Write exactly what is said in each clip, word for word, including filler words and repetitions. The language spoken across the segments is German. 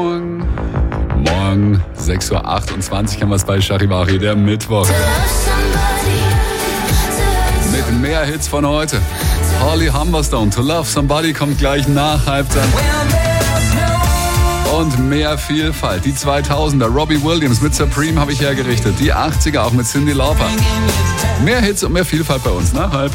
Morgen, morgen sechs Uhr achtundzwanzig haben wir es bei Charivari, der Mittwoch. Mit mehr Hits von heute. Holly Humberstone, To Love Somebody kommt gleich nach Halbzeit. Und mehr Vielfalt. Die zweitausender, Robbie Williams mit Supreme habe ich hergerichtet. Die achtziger auch mit Cyndi Lauper. Mehr Hits und mehr Vielfalt bei uns nach halb.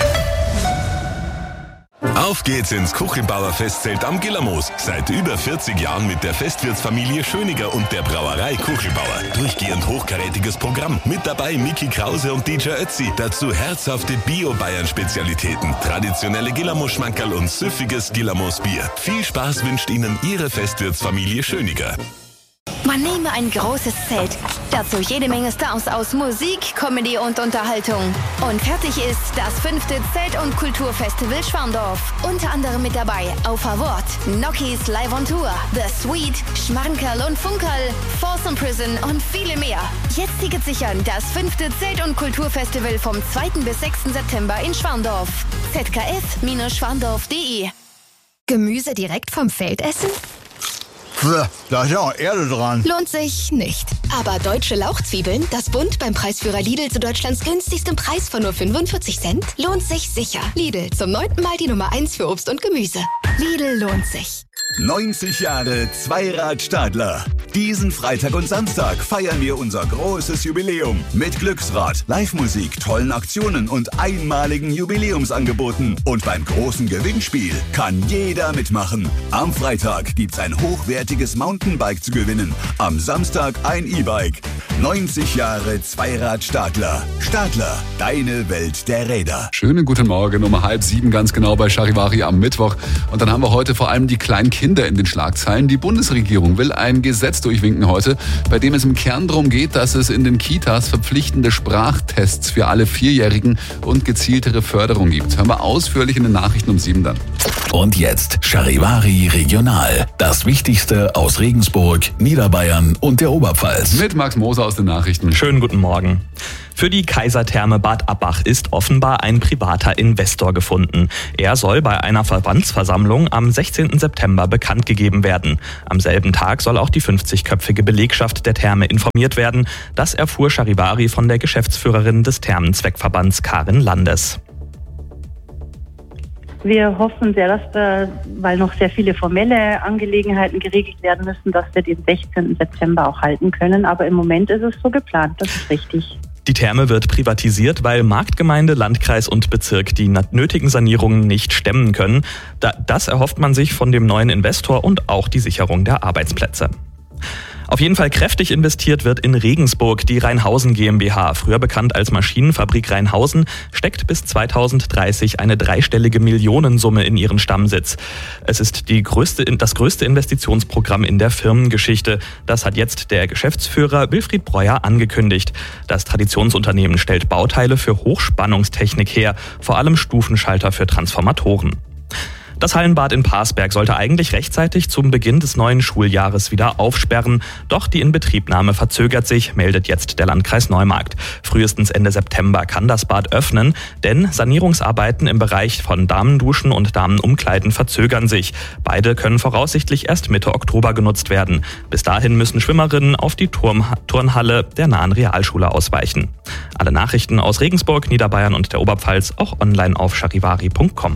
Auf geht's ins Kuchenbauer Festzelt am Gillermoos. Seit über vierzig Jahren mit der Festwirtsfamilie Schöniger und der Brauerei Kuchelbauer. Durchgehend hochkarätiges Programm. Mit dabei Micky Krause und D J Ötzi. Dazu herzhafte Bio-Bayern-Spezialitäten, traditionelle Gillermoos-Schmankerl und süffiges Gillermoos-Bier. Viel Spaß wünscht Ihnen Ihre Festwirtsfamilie Schöniger. Man nehme ein großes Zelt, dazu jede Menge Stars aus Musik, Comedy und Unterhaltung. Und fertig ist das fünfte Zelt- und Kulturfestival Schwandorf. Unter anderem mit dabei Auf Award, Nokis Live on Tour, The Sweet, Schmankerl und Funkerl, Folsom Prison und viele mehr. Jetzt Tickets sichern, das fünfte Zelt- und Kulturfestival vom zweiten bis sechsten September in Schwandorf. z k f schwandorf punkt d e. Gemüse direkt vom Feld essen? Da ist ja auch Erde dran. Lohnt sich nicht. Aber deutsche Lauchzwiebeln, das Bund beim Preisführer Lidl zu Deutschlands günstigstem Preis von nur fünfundvierzig Cent, lohnt sich sicher. Lidl, zum neunten Mal die Nummer eins für Obst und Gemüse. Lidl lohnt sich. neunzig Jahre Zweirad Stadler. Diesen Freitag und Samstag feiern wir unser großes Jubiläum mit Glücksrad, Live-Musik, tollen Aktionen und einmaligen Jubiläumsangeboten. Und beim großen Gewinnspiel kann jeder mitmachen. Am Freitag gibt's ein hochwertiges Mountainbike zu gewinnen. Am Samstag ein E-Bike. neunzig Jahre Zweirad Stadler. Stadler, deine Welt der Räder. Schönen guten Morgen, um halb sieben ganz genau bei Charivari am Mittwoch. Und dann haben wir heute vor allem die kleinen Kinder in den Schlagzeilen. Die Bundesregierung will ein Gesetz durchwinken heute, bei dem es im Kern darum geht, dass es in den Kitas verpflichtende Sprachtests für alle Vierjährigen und gezieltere Förderung gibt. Hören wir ausführlich in den Nachrichten um sieben dann. Und jetzt Charivari Regional. Das Wichtigste aus Regensburg, Niederbayern und der Oberpfalz. Mit Max Moser aus den Nachrichten. Schönen guten Morgen. Für die Kaisertherme Bad Abbach ist offenbar ein privater Investor gefunden. Er soll bei einer Verbandsversammlung am sechzehnten September bekannt gegeben werden. Am selben Tag soll auch die fünfzigköpfige Belegschaft der Therme informiert werden. Das erfuhr Charivari von der Geschäftsführerin des Thermenzweckverbands Karin Landes. Wir hoffen sehr, dass wir, weil noch sehr viele formelle Angelegenheiten geregelt werden müssen, dass wir den sechzehnten September auch halten können. Aber im Moment ist es so geplant, das ist richtig. Die Therme wird privatisiert, weil Marktgemeinde, Landkreis und Bezirk die nötigen Sanierungen nicht stemmen können. Das erhofft man sich von dem neuen Investor und auch die Sicherung der Arbeitsplätze. Auf jeden Fall kräftig investiert wird in Regensburg. Die Rheinhausen GmbH, früher bekannt als Maschinenfabrik Rheinhausen, steckt bis zweitausenddreißig eine dreistellige Millionensumme in ihren Stammsitz. Es ist die größte, das größte Investitionsprogramm in der Firmengeschichte. Das hat jetzt der Geschäftsführer Wilfried Breuer angekündigt. Das Traditionsunternehmen stellt Bauteile für Hochspannungstechnik her, vor allem Stufenschalter für Transformatoren. Das Hallenbad in Parsberg sollte eigentlich rechtzeitig zum Beginn des neuen Schuljahres wieder aufsperren. Doch die Inbetriebnahme verzögert sich, meldet jetzt der Landkreis Neumarkt. Frühestens Ende September kann das Bad öffnen, denn Sanierungsarbeiten im Bereich von Damenduschen und Damenumkleiden verzögern sich. Beide können voraussichtlich erst Mitte Oktober genutzt werden. Bis dahin müssen Schwimmerinnen auf die Turm- Turnhalle der nahen Realschule ausweichen. Alle Nachrichten aus Regensburg, Niederbayern und der Oberpfalz auch online auf charivari punkt com.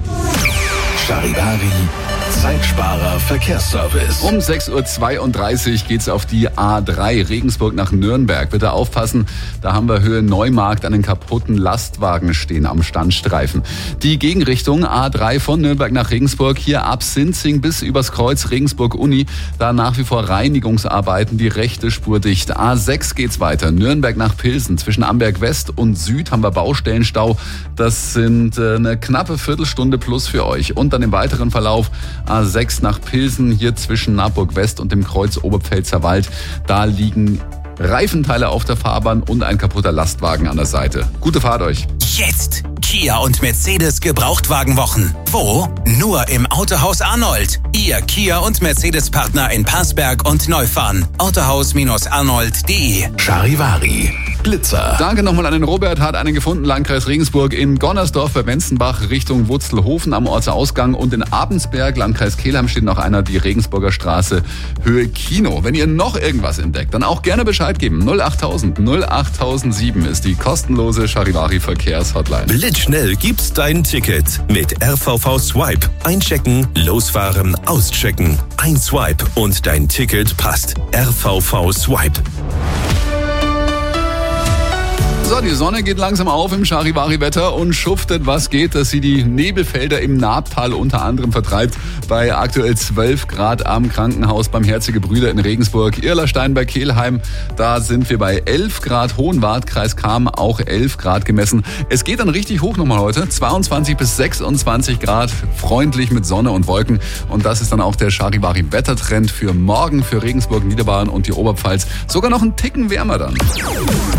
Charivari, Zeitsparer Verkehrsservice. Um sechs Uhr zweiunddreißig geht's auf die A drei Regensburg nach Nürnberg. Bitte aufpassen, da haben wir Höhe Neumarkt einen kaputten Lastwagen stehen am Standstreifen. Die Gegenrichtung A drei von Nürnberg nach Regensburg, hier ab Sinzing bis übers Kreuz Regensburg-Uni. Da nach wie vor Reinigungsarbeiten, die rechte Spur dicht. A sechs geht's weiter, Nürnberg nach Pilsen. Zwischen Amberg West und Süd haben wir Baustellenstau. Das sind äh, eine knappe Viertelstunde plus für euch. Und dann im weiteren Verlauf A sechs nach Pilsen, hier zwischen Naburg West und dem Kreuz Oberpfälzer Wald. Da liegen Reifenteile auf der Fahrbahn und ein kaputter Lastwagen an der Seite. Gute Fahrt euch. Jetzt Kia und Mercedes Gebrauchtwagenwochen. Wo? Nur im Autohaus Arnold. Ihr Kia und Mercedes Partner in Parsberg und Neufahren. autohaus Bindestrich arnold punkt de. Charivari, Blitzer. Danke nochmal an den Robert, hat einen gefunden, Landkreis Regensburg in Gonnersdorf bei Wenzenbach Richtung Wutzelhofen am Ortsausgang und in Abensberg, Landkreis Kelheim, steht noch einer, die Regensburger Straße, Höhe Kino. Wenn ihr noch irgendwas entdeckt, dann auch gerne Bescheid geben. null acht null null acht null sieben ist die kostenlose Charivari-Verkehrshotline. Blitzschnell gibt's dein Ticket mit R V V Swipe. Einchecken, losfahren, auschecken. Ein Swipe und dein Ticket passt. R V V Swipe. So, die Sonne geht langsam auf im Charivari-Wetter und schuftet, was geht, dass sie die Nebelfelder im Naabtal unter anderem vertreibt. Bei aktuell zwölf Grad am Krankenhaus beim Herzige Brüder in Regensburg. Irlerstein bei Kelheim, da sind wir bei elf Grad. Hohenwart, Kreis Cham, auch elf Grad gemessen. Es geht dann richtig hoch nochmal heute. zweiundzwanzig bis sechsundzwanzig Grad, freundlich mit Sonne und Wolken. Und das ist dann auch der Charivari-Wettertrend für morgen für Regensburg, Niederbayern und die Oberpfalz. Sogar noch einen Ticken wärmer dann.